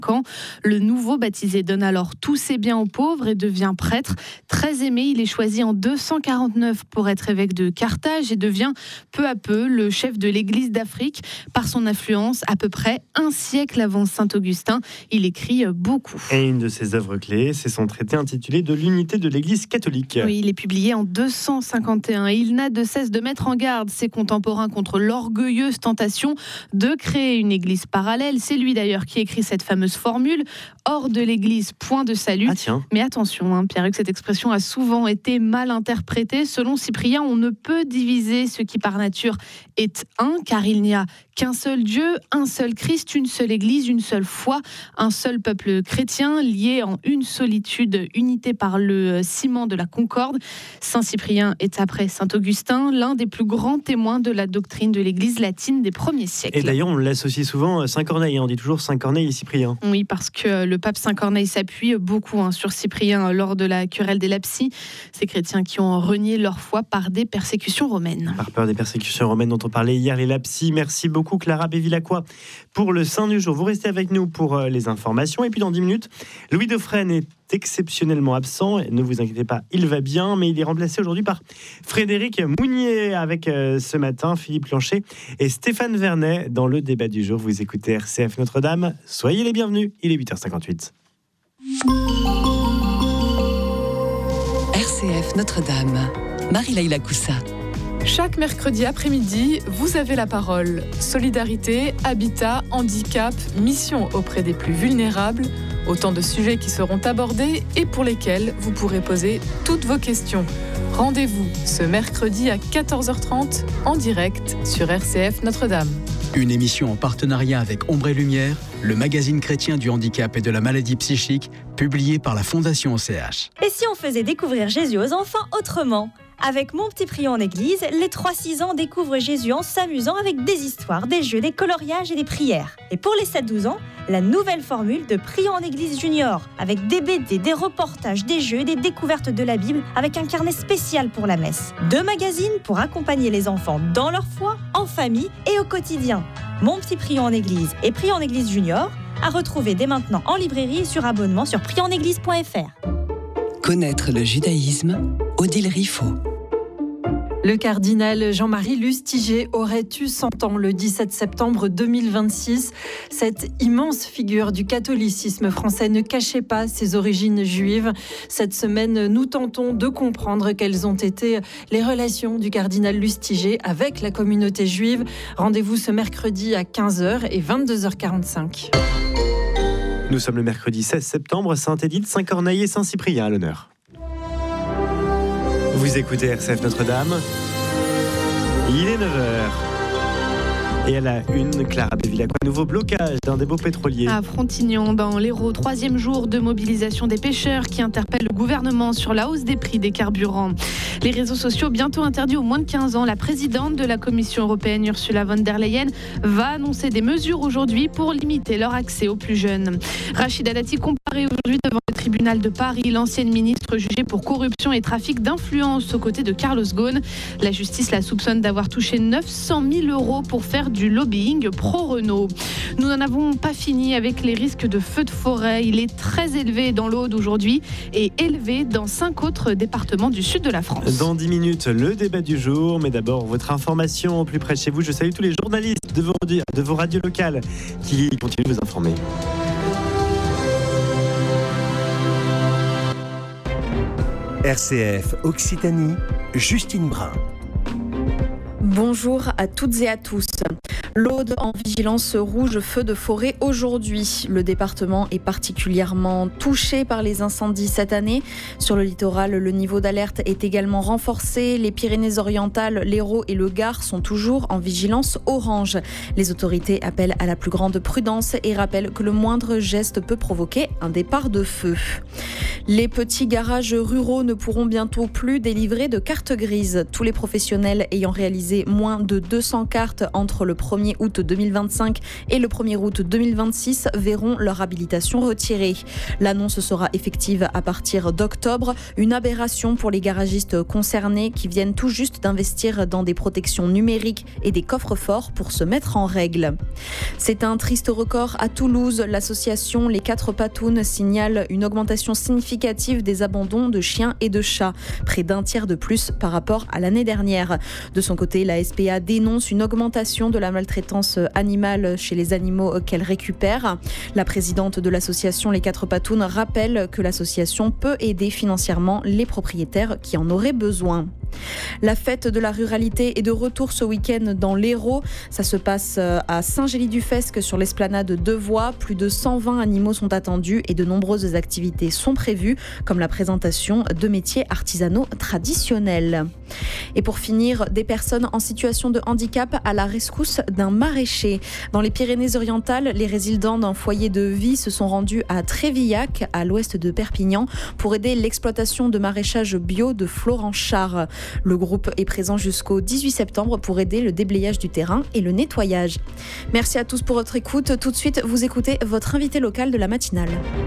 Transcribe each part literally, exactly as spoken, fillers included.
ans. Le nouveau baptisé donne alors tous ses biens aux pauvres et devient prêtre. Très aimé, il est choisi en deux cent quarante-neuf pour être évêque de Carthage et devient peu à peu le chef de l'Église d'Afrique. Par son influence, à peu près un siècle avant saint Augustin, il écrit beaucoup. Et une de ses œuvres clés, c'est son traité intitulé De l'unité de l'Église catholique. Oui, il est publié en deux cent cinquante et un. Il n'a de cesse de mettre en garde ses contemporains contre l'orgueilleuse tentation de créer une église parallèle. C'est lui d'ailleurs qui écrit cette fameuse formule « hors de l'église, point de salut ah, ». Mais attention, hein, Pierre-Hugues, cette expression a souvent été mal interprétée. Selon Cyprien, on ne peut diviser ce qui par nature est un, car il n'y a qu'un seul Dieu, un seul Christ, une seule église, une seule foi, un seul peuple chrétien, lié en une solitude, unité par le ciment de la concorde. Saint Cyprien est, après saint Augustin, l'un des plus grands témoins de la doctrine de l'église latine des premiers siècles. Et d'ailleurs, on l'associe souvent à Saint Corneille, on dit toujours Saint Corneille et Cyprien. Oui, parce que le pape Saint Corneille s'appuie beaucoup hein, sur Cyprien lors de la querelle des Lapsi, ces chrétiens qui ont renié leur foi par des persécutions romaines. Par peur des persécutions romaines dont on parlait hier, les Lapsi. Merci beaucoup Clara Bévilacqua pour le Saint du jour. Vous restez avec nous pour les informations et puis dans dix minutes, Louis Dauphren est exceptionnellement absent. Ne vous inquiétez pas, il va bien, mais il est remplacé aujourd'hui par Frédéric Mounier avec euh, ce matin Philippe Blanchet et Stéphane Vernet dans le débat du jour. Vous écoutez R C F Notre-Dame. Soyez les bienvenus. Il est huit heures cinquante-huit. R C F Notre-Dame. Marie-Laïla Coussa. Chaque mercredi après-midi, vous avez la parole. Solidarité, habitat, handicap, mission auprès des plus vulnérables. Autant de sujets qui seront abordés et pour lesquels vous pourrez poser toutes vos questions. Rendez-vous ce mercredi à quatorze heures trente en direct sur R C F Notre-Dame. Une émission en partenariat avec Ombre et Lumière, le magazine chrétien du handicap et de la maladie psychique, publié par la Fondation O C H. Et si on faisait découvrir Jésus aux enfants autrement ? Avec Mon Petit Prion en Église, les trois six ans découvrent Jésus en s'amusant avec des histoires, des jeux, des coloriages et des prières. Et pour les sept douze ans, la nouvelle formule de Prion en Église Junior, avec des B D, des reportages, des jeux et des découvertes de la Bible, avec un carnet spécial pour la messe. Deux magazines pour accompagner les enfants dans leur foi, en famille et au quotidien. Mon Petit Prion en Église et Prion en Église Junior, à retrouver dès maintenant en librairie et sur abonnement sur prion en église point f r. Connaître le judaïsme, Odile Riffaut. Le cardinal Jean-Marie Lustiger aurait eu cent ans le dix-sept septembre deux mille vingt-six. Cette immense figure du catholicisme français ne cachait pas ses origines juives. Cette semaine, nous tentons de comprendre quelles ont été les relations du cardinal Lustiger avec la communauté juive. Rendez-vous ce mercredi à quinze heures et vingt-deux heures quarante-cinq. Nous sommes le mercredi seize septembre, Saint-Édith, Saint-Corneille et Saint-Cyprien à l'honneur. Vous écoutez R C F Notre-Dame. Il est neuf heures. Et à la une, Clara Bévilacqua, nouveau blocage d'un dépôt pétrolier. À Frontignan, dans l'Hérault, troisième jour de mobilisation des pêcheurs qui interpellent le gouvernement sur la hausse des prix des carburants. Les réseaux sociaux bientôt interdits aux moins de quinze ans. La présidente de la Commission européenne, Ursula von der Leyen, va annoncer des mesures aujourd'hui pour limiter leur accès aux plus jeunes. Rachida Dati comparée aujourd'hui devant le tribunal de Paris. L'ancienne ministre jugée pour corruption et trafic d'influence aux côtés de Carlos Ghosn. La justice la soupçonne d'avoir touché neuf cent mille euros pour faire du lobbying pro-Renault. Nous n'en avons pas fini avec les risques de feux de forêt. Il est très élevé dans l'Aude aujourd'hui et élevé dans cinq autres départements du sud de la France. Dans dix minutes, le débat du jour. Mais d'abord, votre information au plus près de chez vous. Je salue tous les journalistes de vos, de vos radios locales qui continuent de vous informer. R C F Occitanie, Justine Brun. Bonjour à toutes et à tous. L'Aude en vigilance rouge feu de forêt aujourd'hui. Le département est particulièrement touché par les incendies cette année. Sur le littoral, le niveau d'alerte est également renforcé. Les Pyrénées-Orientales, l'Hérault et le Gard sont toujours en vigilance orange. Les autorités appellent à la plus grande prudence et rappellent que le moindre geste peut provoquer un départ de feu. Les petits garages ruraux ne pourront bientôt plus délivrer de cartes grises. Tous les professionnels ayant réalisé moins de deux cents cartes entre le premier août deux mille vingt-cinq et le premier août deux mille vingt-six verront leur habilitation retirée. L'annonce sera effective à partir d'octobre. Une aberration pour les garagistes concernés qui viennent tout juste d'investir dans des protections numériques et des coffres-forts pour se mettre en règle. C'est un triste record à Toulouse. L'association Les Quatre Patounes signale une augmentation significative des abandons de chiens et de chats, près d'un tiers de plus par rapport à l'année dernière. De son côté, la S P A dénonce une augmentation de la maltraitance animale chez les animaux qu'elle récupère. La présidente de l'association Les Quatre Patounes rappelle que l'association peut aider financièrement les propriétaires qui en auraient besoin. La fête de la ruralité est de retour ce week-end dans l'Hérault. Ça se passe à Saint-Gély-du-Fesque sur l'esplanade de Voix. Plus de cent vingt animaux sont attendus et de nombreuses activités sont prévues, comme la présentation de métiers artisanaux traditionnels. Et pour finir, des personnes en situation de handicap à la rescousse d'un maraîcher. Dans les Pyrénées-Orientales, les résidents d'un foyer de vie se sont rendus à Trévillac, à l'ouest de Perpignan, pour aider l'exploitation de maraîchage bio de Florent Char. Le groupe est présent jusqu'au dix-huit septembre pour aider le déblayage du terrain et le nettoyage. Merci à tous pour votre écoute. Tout de suite, vous écoutez votre invité local de la matinale.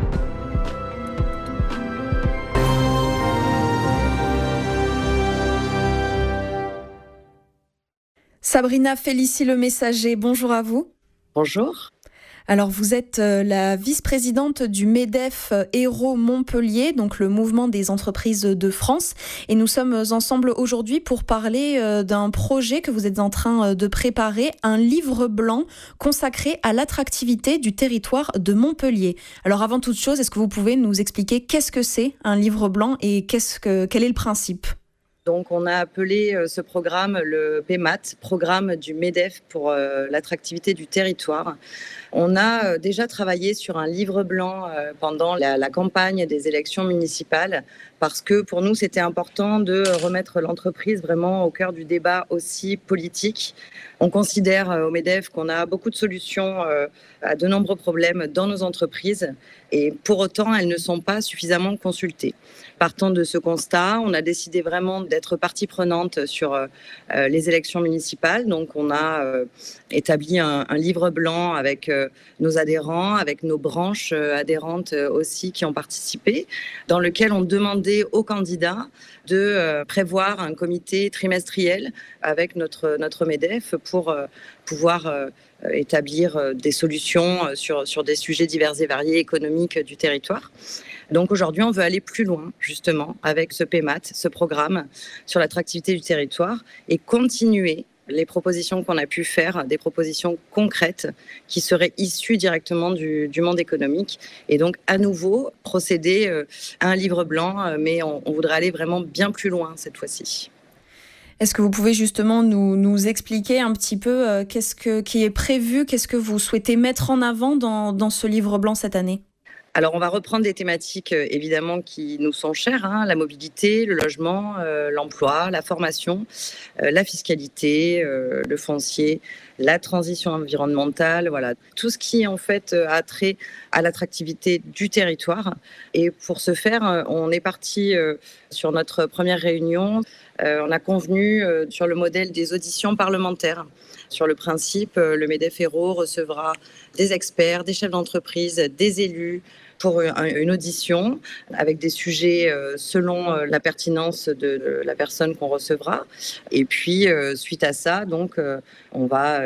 Sabrina Félicie Le Messager, bonjour à vous. Bonjour. Alors vous êtes la vice-présidente du MEDEF Hérault Montpellier, donc le mouvement des entreprises de France. Et nous sommes ensemble aujourd'hui pour parler d'un projet que vous êtes en train de préparer, un livre blanc consacré à l'attractivité du territoire de Montpellier. Alors avant toute chose, est-ce que vous pouvez nous expliquer qu'est-ce que c'est un livre blanc et qu'est-ce que, quel est le principe ? Donc, on a appelé ce programme le P M A T, programme du MEDEF pour euh, l'attractivité du territoire. On a déjà travaillé sur un livre blanc euh, pendant la, la campagne des élections municipales parce que pour nous, c'était important de remettre l'entreprise vraiment au cœur du débat aussi politique. On considère euh, au MEDEF qu'on a beaucoup de solutions euh, à de nombreux problèmes dans nos entreprises et pour autant, elles ne sont pas suffisamment consultées. Partant de ce constat, on a décidé vraiment d'être partie prenante sur euh, les élections municipales. Donc, on a euh, établi un, un livre blanc avec euh, nos adhérents, avec nos branches euh, adhérentes euh, aussi qui ont participé, dans lequel on demandait aux candidats de euh, prévoir un comité trimestriel avec notre, notre MEDEF pour euh, pouvoir euh, établir euh, des solutions euh, sur, sur des sujets divers et variés économiques du territoire. Donc aujourd'hui, on veut aller plus loin, justement, avec ce P M A T, ce programme sur l'attractivité du territoire, et continuer les propositions qu'on a pu faire, des propositions concrètes qui seraient issues directement du, du monde économique. Et donc, à nouveau, procéder à un livre blanc, mais on, on voudrait aller vraiment bien plus loin cette fois-ci. Est-ce que vous pouvez justement nous, nous expliquer un petit peu euh, qu'est-ce que, qui est prévu, qu'est-ce que vous souhaitez mettre en avant dans, dans ce livre blanc cette année ? Alors, on va reprendre des thématiques, euh, évidemment, qui nous sont chères, hein, la mobilité, le logement, euh, l'emploi, la formation, euh, la fiscalité, euh, le foncier, la transition environnementale, voilà, tout ce qui, en fait, a trait à l'attractivité du territoire. Et pour ce faire, on est parti euh, sur notre première réunion. Euh, on a convenu euh, sur le modèle des auditions parlementaires. Sur le principe, euh, le MEDEF Hérault recevra des experts, des chefs d'entreprise, des élus, pour une audition avec des sujets selon la pertinence de la personne qu'on recevra. Et puis, suite à ça, donc, on va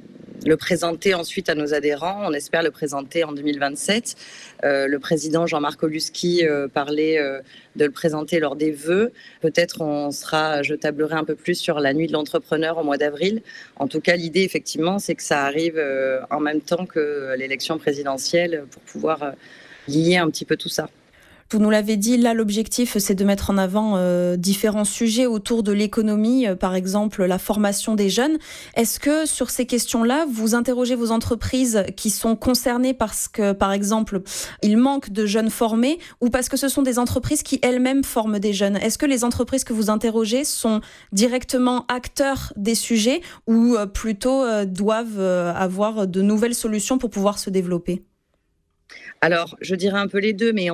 le présenter ensuite à nos adhérents. On espère le présenter en deux mille vingt-sept. Le président Jean-Marc Oluski parlait de le présenter lors des vœux. Peut-être on sera, je tablerai un peu plus sur la nuit de l'entrepreneur au mois d'avril. En tout cas, l'idée, effectivement, c'est que ça arrive en même temps que l'élection présidentielle pour pouvoir lier un petit peu tout ça. Vous nous l'avez dit, là, l'objectif, c'est de mettre en avant euh, différents sujets autour de l'économie, euh, par exemple la formation des jeunes. Est-ce que sur ces questions-là, vous interrogez vos entreprises qui sont concernées parce que, par exemple, il manque de jeunes formés ou parce que ce sont des entreprises qui elles-mêmes forment des jeunes ? Est-ce que les entreprises que vous interrogez sont directement acteurs des sujets ou euh, plutôt euh, doivent euh, avoir de nouvelles solutions pour pouvoir se développer ? Alors, je dirais un peu les deux, mais on est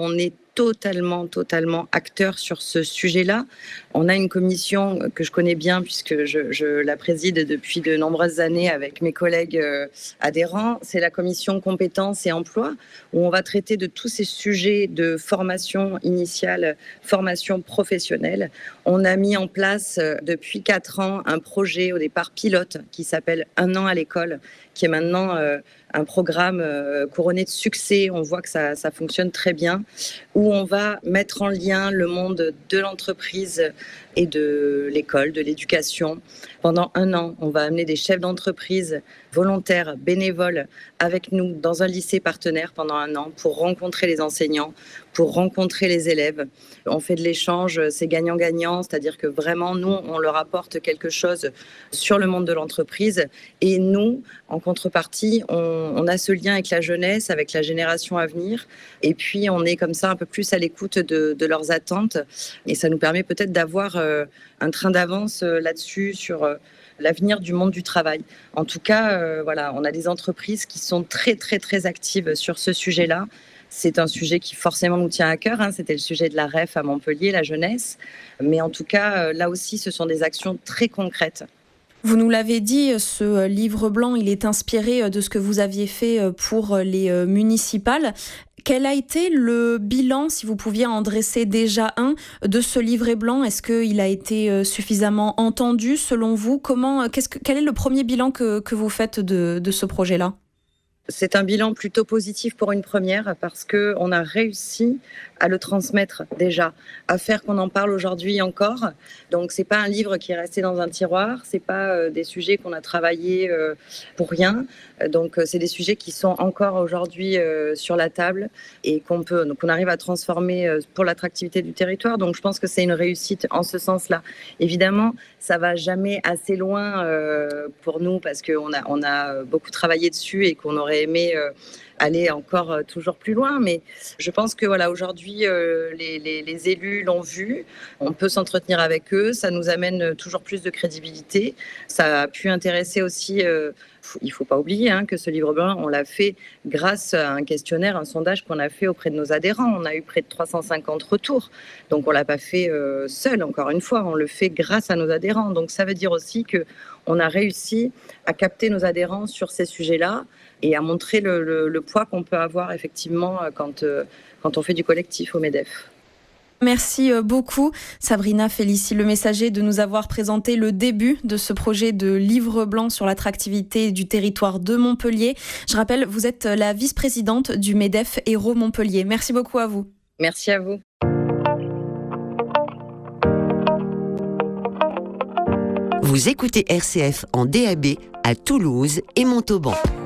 totalement, totalement acteur sur ce sujet-là. On a une commission que je connais bien puisque je, je la préside depuis de nombreuses années avec mes collègues euh, adhérents. C'est la commission compétences et emploi où on va traiter de tous ces sujets de formation initiale, formation professionnelle. On a mis en place euh, depuis quatre ans un projet au départ pilote qui s'appelle Un an à l'école, qui est maintenant euh, un programme euh, couronné de succès. On voit que ça, ça fonctionne très bien, où on va mettre en lien le monde de l'entreprise et de l'école, de l'éducation. Pendant un an, on va amener des chefs d'entreprise volontaires, bénévoles, avec nous dans un lycée partenaire pendant un an pour rencontrer les enseignants, pour rencontrer les élèves. On fait de l'échange, c'est gagnant-gagnant, c'est-à-dire que vraiment, nous, on leur apporte quelque chose sur le monde de l'entreprise et nous, en contrepartie, on, on a ce lien avec la jeunesse, avec la génération à venir et puis on est comme ça un peu plus à l'écoute de, de leurs attentes et ça nous permet peut-être d'avoir euh, un train d'avance euh, là-dessus sur euh, l'avenir du monde du travail. En tout cas, euh, voilà, on a des entreprises qui sont très, très, très actives sur ce sujet-là. C'est un sujet qui forcément nous tient à cœur. Hein. C'était le sujet de la R E F à Montpellier, la jeunesse. Mais en tout cas, euh, là aussi, ce sont des actions très concrètes. Vous nous l'avez dit, ce livre blanc, il est inspiré de ce que vous aviez fait pour les municipales. Quel a été le bilan, si vous pouviez en dresser déjà un, de ce livret blanc ? Est-ce qu'il a été suffisamment entendu selon vous ? Comment, qu'est-ce que, quel est le premier bilan que, que vous faites de, de ce projet-là ? C'est un bilan plutôt positif pour une première parce qu'on a réussi à le transmettre déjà, à faire qu'on en parle aujourd'hui encore. Donc c'est pas un livre qui est resté dans un tiroir, c'est pas euh, des sujets qu'on a travaillés euh, pour rien. Donc euh, c'est des sujets qui sont encore aujourd'hui euh, sur la table et qu'on peut, donc on arrive à transformer euh, pour l'attractivité du territoire. Donc je pense que c'est une réussite en ce sens-là. Évidemment, ça va jamais assez loin euh, pour nous parce qu'on a on a beaucoup travaillé dessus et qu'on aurait aimé euh, aller encore euh, toujours plus loin. Mais je pense que voilà, aujourd'hui, euh, les, les, les élus l'ont vu. On peut s'entretenir avec eux. Ça nous amène toujours plus de crédibilité. Ça a pu intéresser aussi... Euh, il ne faut pas oublier hein, que ce livre blanc, on l'a fait grâce à un questionnaire, un sondage qu'on a fait auprès de nos adhérents. On a eu près de trois cent cinquante retours. Donc, on ne l'a pas fait euh, seul, encore une fois. On le fait grâce à nos adhérents. Donc, ça veut dire aussi qu'on a réussi à capter nos adhérents sur ces sujets-là et à montrer le, le, le poids qu'on peut avoir effectivement quand, euh, quand on fait du collectif au MEDEF. Merci beaucoup Sabrina Félicie Le Messager de nous avoir présenté le début de ce projet de livre blanc sur l'attractivité du territoire de Montpellier. Je rappelle, vous êtes la vice-présidente du MEDEF Hérault Montpellier. Merci beaucoup à vous. Merci à vous. Vous écoutez R C F en D A B à Toulouse et Montauban.